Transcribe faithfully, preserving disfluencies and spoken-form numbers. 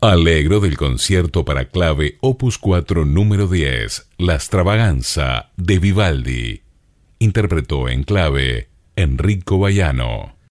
Allegro del concierto para clave opus cuatro número diez, La Extravaganza de Vivaldi. Interpretó en clave Enrico Baiano.